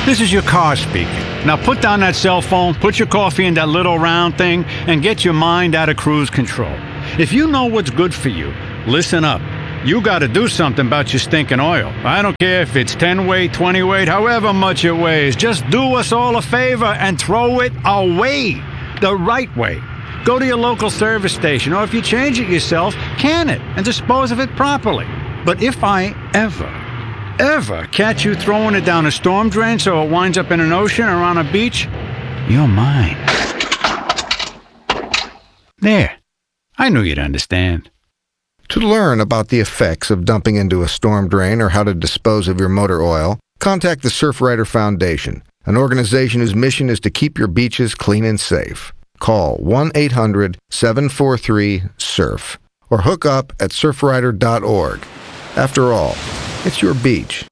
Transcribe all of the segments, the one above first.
This is your car speaking. Now put down that cell phone, put your coffee in that little round thing, and get your mind out of cruise control. If you know what's good for you, listen up. You got to do something about your stinking oil. I don't care if it's 10 weight, 20 weight, however much it weighs. Just do us all a favor and throw it away the right way. Go to your local service station, or if you change it yourself, can it and dispose of it properly. But if I ever catch you throwing it down a storm drain so it winds up in an ocean or on a beach, you're mine. There. I knew you'd understand. To learn about the effects of dumping into a storm drain or how to dispose of your motor oil, contact the Surfrider Foundation, an organization whose mission is to keep your beaches clean and safe. Call 1-800-743-SURF or hook up at surfrider.org. After all, it's your beach.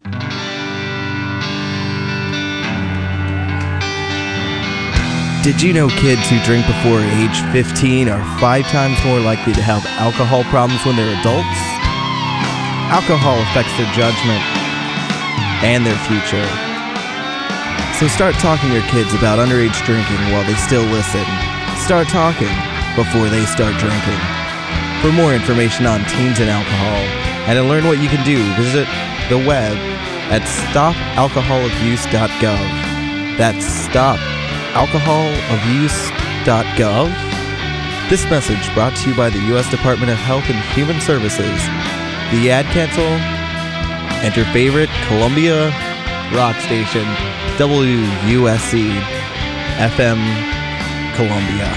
Did you know kids who drink before age 15 are 5 times more likely to have alcohol problems when they're adults? Alcohol affects their judgment and their future. So start talking to your kids about underage drinking while they still listen. Start talking before they start drinking. For more information on teens and alcohol, and to learn what you can do, visit the web at stopalcoholabuse.gov. That's stopalcoholabuse.gov. This message brought to you by the U.S. Department of Health and Human Services, the Ad Council, and your favorite Columbia rock station, WUSC FM Columbia.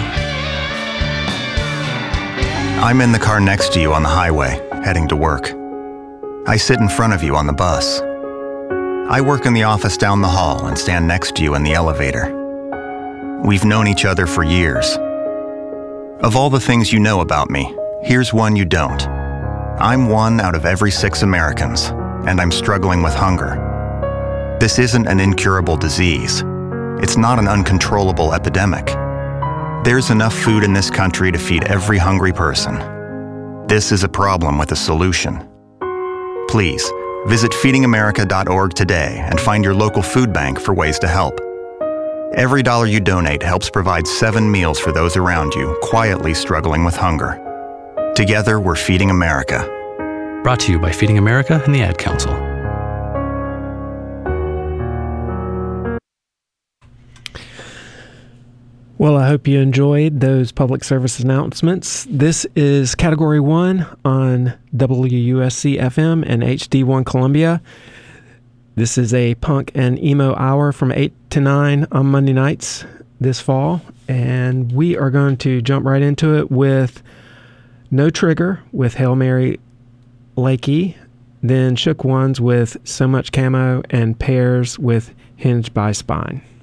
I'm in the car next to you on the highway, heading to work. I sit in front of you on the bus. I work in the office down the hall and stand next to you in the elevator. We've known each other for years. Of all the things you know about me, here's one you don't. I'm 1 out of every 6 Americans, and I'm struggling with hunger. This isn't an incurable disease. It's not an uncontrollable epidemic. There's enough food in this country to feed every hungry person. This is a problem with a solution. Please, visit feedingamerica.org today and find your local food bank for ways to help. Every dollar you donate helps provide 7 meals for those around you quietly struggling with hunger. Together, we're Feeding America. Brought to you by Feeding America and the Ad Council. Well, I hope you enjoyed those public service announcements. This is Category 1 on WUSC FM and HD1 Columbia. This is a punk and emo hour from 8 to 9 on Monday nights this fall. And we are going to jump right into it with No Trigger with Hail Mary Lakey, then Shook Ones with So Much Camo, and Pears with Hinged by Spine.